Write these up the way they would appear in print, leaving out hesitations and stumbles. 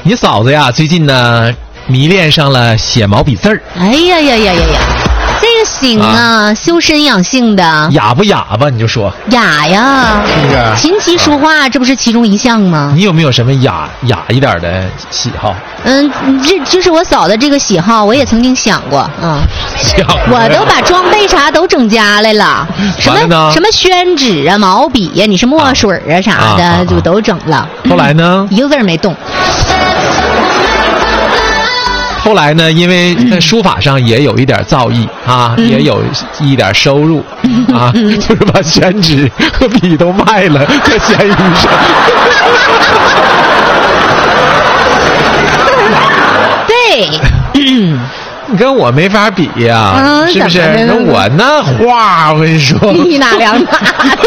你嫂子呀，最近呢迷恋上了写毛笔字儿。 哎呀呀呀呀呀！这个行啊，修身养性的。 哑不哑巴？你就说雅呀， 是不是？ 琴棋书画，这不是其中一项吗？ 你有没有什么雅一点的喜好？ 这就是我嫂子这个喜好，我也曾经想过啊。我都把装备啥都整家来了，什么宣纸啊、毛笔呀、你是墨水啊啥的，就都整了。 后来呢？ 一个字儿没动。 后来呢，因为在书法上也有一点造诣啊，也有一点收入啊，就是把宣纸和笔都卖了，搁闲鱼上。 对， 你跟我没法比呀，是不是？那我那画，我跟你说， 一拿两拿。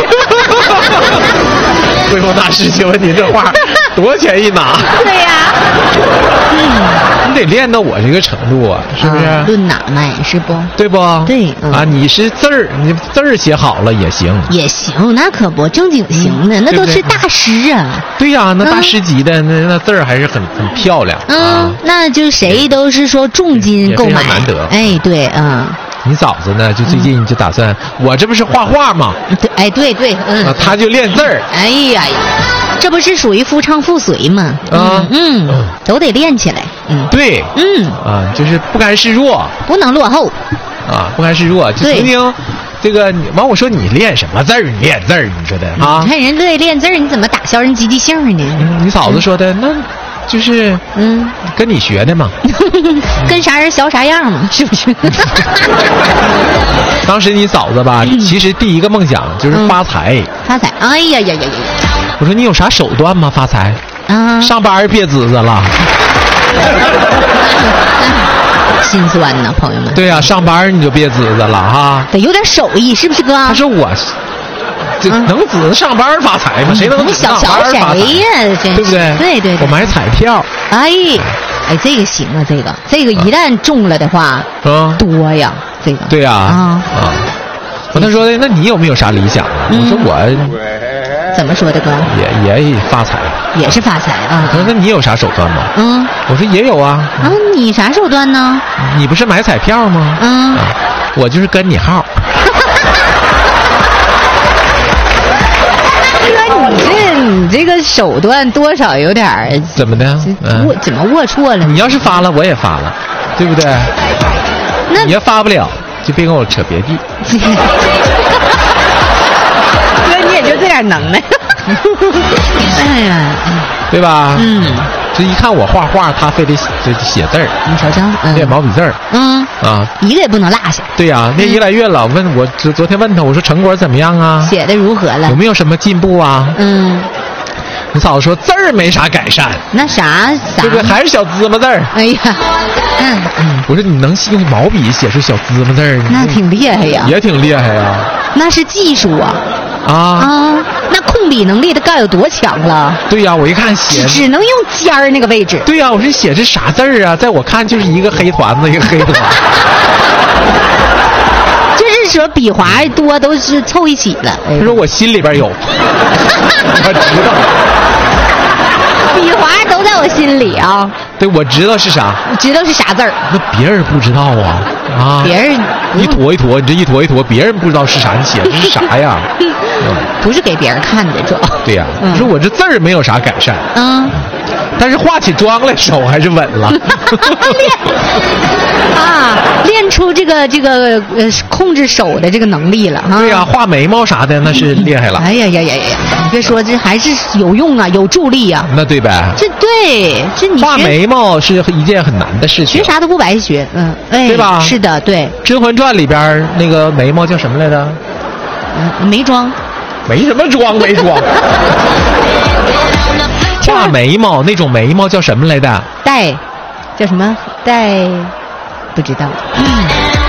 徽风大师，请问你这画多少钱一拿？ 对呀， 你得练到我这个程度啊，是不是？ 论哪卖是不？ 对不？ 对啊，你是字儿，你字儿写好了也行， 也行，那可不正经行的，那都是大师啊。 对呀，那大师级的那字儿还是很漂亮。 那就谁都是说重金购买， 难得。 哎，对， 你嫂子呢？就最近就打算，我这不是画画吗？ 对，哎，对， 他就练字儿。 哎呀呀，这不是属于夫唱妇随吗？都得练起来。 对，就是不甘示弱， 不能落后。 不甘示弱。就曾经，这个完我说你练什么字儿？你练字儿，你说的啊？ 你看人乐意练字儿，你怎么打消人积极性呢？ 你嫂子说的那。就是跟你学的嘛， 跟啥人学啥样嘛，是不是？ 当时你嫂子吧，其实第一个梦想就是发财。 发财，哎呀呀呀呀！ 我说你有啥手段吗？发财上班别滋滋了。 心酸呐，朋友们。 对呀，上班你就别滋滋了哈， 得有点手艺，是不是哥？ 他说我。能指上班发财吗？谁能指上班发财呀？ 对不对？ 对， 我买彩票。 哎，这个行啊，这个一旦中了的话，多呀，这个。 对呀，他说的，那你有没有啥理想？我说我怎么说的哥？ 也发财， 也是发财啊。 他说那你有啥手段吗？我说也有啊。 你啥手段呢？ 你不是买彩票吗？我就是跟你号。 你这个手段多少有点怎么的？ 怎么龌龊了？ 你要是发了，我也发了，对不对？ 那你要发不了，就别跟我扯别地。 哥，你也就这点能耐。哎呀， 对吧？这一看我画画，他非得就写字儿。 你瞧瞧， 练毛笔字儿。 一个也不能落下。 对呀，练越来越老。问我昨天问他，我说成果怎么样啊？ 写的如何了？ 有没有什么进步啊？你嫂子说字儿没啥改善。 那啥？ 这个还是小芝麻字儿。 哎呀， 我说你能用毛笔写出小芝麻字儿？ 那挺厉害呀。 也挺厉害呀。 那是技术啊。那控笔能力的该有多强了？ 对呀，我一看写只能用尖儿那个位置。 对呀，我说写这啥字儿啊？在我看就是一个黑团子，一个黑团。 就是说笔划多都是凑一起了。 他说我心里边有，我知道， 笔划都在我心里啊。 对，我知道是啥。 你知道是啥字儿？ 那别人不知道啊。 别人一坨一坨，你这一坨一坨，别人不知道是啥，你写的是啥呀？ 不是给别人看的，主要。 对呀，你说我这字儿没有啥改善。但是化起妆来手还是稳了。 练出这个控制手的这个能力了。 对呀，画眉毛啥的那是厉害了。 哎呀，你别说，这还是有用啊，有助力啊。 那对呗。 这你画眉毛是一件很难的事情。 学啥都不白学， 对吧？ 是的，对。 《甄嬛传》里边那个眉毛叫什么来着？ 眉庄。 没什么妆，没妆。画眉毛那种眉毛叫什么来的？ 叫什么？不知道。